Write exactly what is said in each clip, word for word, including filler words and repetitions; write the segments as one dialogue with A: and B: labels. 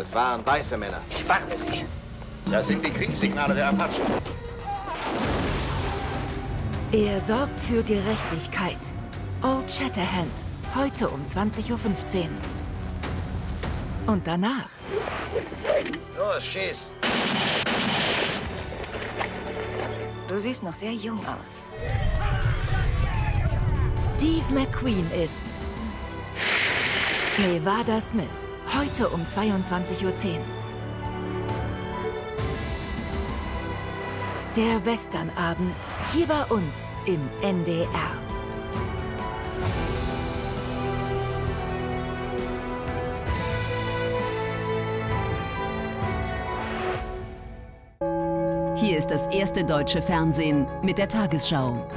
A: Es waren weiße Männer.
B: Ich warne Sie.
A: Das sind die Kriegssignale der Apachen.
C: Er sorgt für Gerechtigkeit. Old Shatterhand, heute um zwanzig Uhr fünfzehn. Und danach...
A: Los, schieß!
B: Du siehst noch sehr jung aus.
C: Steve McQueen ist... Nevada Smith, heute um zweiundzwanzig Uhr zehn. Der Westernabend, hier bei uns im N D R.
D: Hier ist das erste deutsche Fernsehen mit der Tagesschau.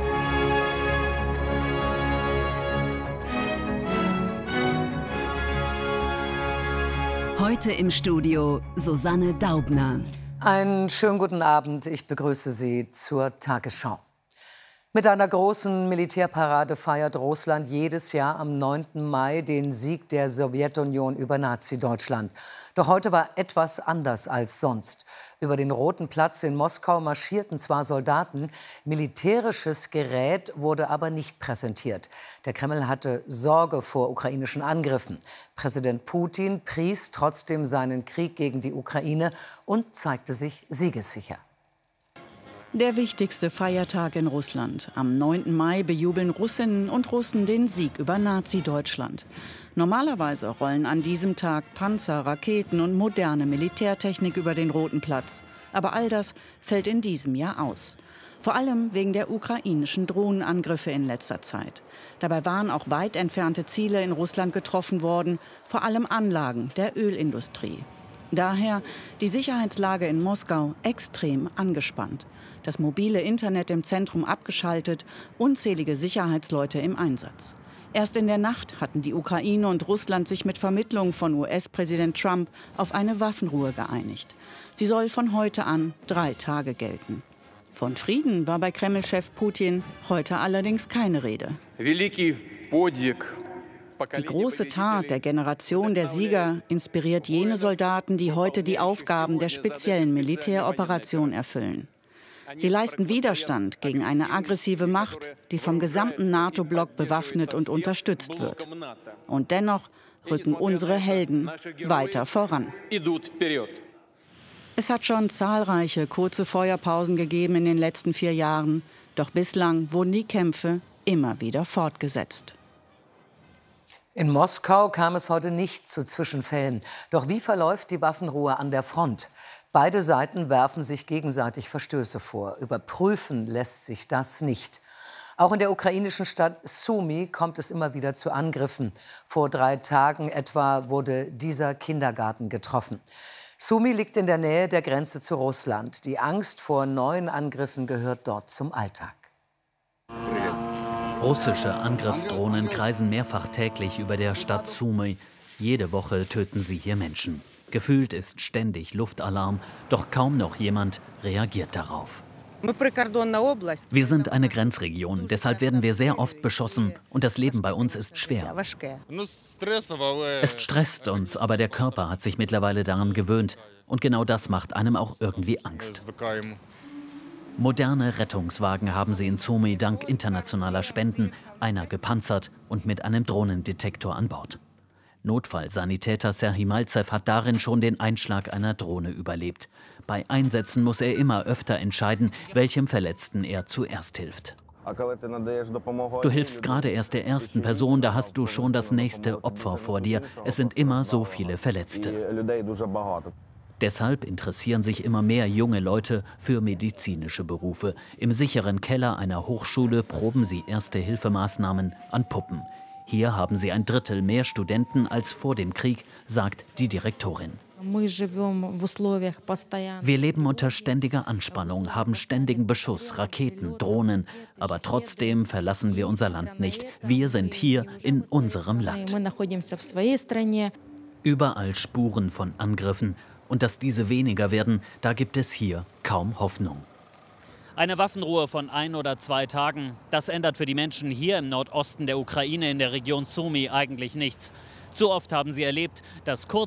D: Heute im Studio Susanne Daubner.
E: Einen schönen guten Abend. Ich begrüße Sie zur Tagesschau. Mit einer großen Militärparade feiert Russland jedes Jahr am neunten Mai den Sieg der Sowjetunion über Nazi-Deutschland. Doch heute war etwas anders als sonst. Über den Roten Platz in Moskau marschierten zwar Soldaten, militärisches Gerät wurde aber nicht präsentiert. Der Kreml hatte Sorge vor ukrainischen Angriffen. Präsident Putin pries trotzdem seinen Krieg gegen die Ukraine und zeigte sich siegessicher.
F: Der wichtigste Feiertag in Russland. Am neunten Mai bejubeln Russinnen und Russen den Sieg über Nazi-Deutschland. Normalerweise rollen an diesem Tag Panzer, Raketen und moderne Militärtechnik über den Roten Platz. Aber all das fällt in diesem Jahr aus. Vor allem wegen der ukrainischen Drohnenangriffe in letzter Zeit. Dabei waren auch weit entfernte Ziele in Russland getroffen worden, vor allem Anlagen der Ölindustrie. Daher die Sicherheitslage in Moskau extrem angespannt. Das mobile Internet im Zentrum abgeschaltet, unzählige Sicherheitsleute im Einsatz. Erst in der Nacht hatten die Ukraine und Russland sich mit Vermittlung von U S-Präsident Trump auf eine Waffenruhe geeinigt. Sie soll von heute an drei Tage gelten. Von Frieden war bei Kreml-Chef Putin heute allerdings keine Rede. Die große Tat der Generation der Sieger inspiriert jene Soldaten, die heute die Aufgaben der speziellen Militäroperation erfüllen. Sie leisten Widerstand gegen eine aggressive Macht, die vom gesamten NATO-Block bewaffnet und unterstützt wird. Und dennoch rücken unsere Helden weiter voran. Es hat schon zahlreiche kurze Feuerpausen gegeben in den letzten vier Jahren. Doch bislang wurden die Kämpfe immer wieder fortgesetzt.
E: In Moskau kam es heute nicht zu Zwischenfällen. Doch wie verläuft die Waffenruhe an der Front? Beide Seiten werfen sich gegenseitig Verstöße vor. Überprüfen lässt sich das nicht. Auch in der ukrainischen Stadt Sumy kommt es immer wieder zu Angriffen. Vor drei Tagen etwa wurde dieser Kindergarten getroffen. Sumy liegt in der Nähe der Grenze zu Russland. Die Angst vor neuen Angriffen gehört dort zum Alltag.
G: Russische Angriffsdrohnen kreisen mehrfach täglich über der Stadt Sumy. Jede Woche töten sie hier Menschen. Gefühlt ist ständig Luftalarm, doch kaum noch jemand reagiert darauf. Wir sind eine Grenzregion, deshalb werden wir sehr oft beschossen und das Leben bei uns ist schwer. Es stresst uns, aber der Körper hat sich mittlerweile daran gewöhnt und genau das macht einem auch irgendwie Angst. Moderne Rettungswagen haben sie in Sumy dank internationaler Spenden, einer gepanzert und mit einem Drohnendetektor an Bord. Notfallsanitäter Serhii Malzew hat darin schon den Einschlag einer Drohne überlebt. Bei Einsätzen muss er immer öfter entscheiden, welchem Verletzten er zuerst hilft. Du hilfst gerade erst der ersten Person, da hast du schon das nächste Opfer vor dir. Es sind immer so viele Verletzte. Deshalb interessieren sich immer mehr junge Leute für medizinische Berufe. Im sicheren Keller einer Hochschule proben sie Erste-Hilfemaßnahmen an Puppen. Hier haben sie ein Drittel mehr Studenten als vor dem Krieg, sagt die Direktorin. Wir leben unter ständiger Anspannung, haben ständigen Beschuss, Raketen, Drohnen. Aber trotzdem verlassen wir unser Land nicht. Wir sind hier in unserem Land. Überall Spuren von Angriffen. Und dass diese weniger werden, da gibt es hier kaum Hoffnung.
H: Eine Waffenruhe von ein oder zwei Tagen, das ändert für die Menschen hier im Nordosten der Ukraine in der Region Sumy eigentlich nichts. Zu oft haben sie erlebt, dass kurz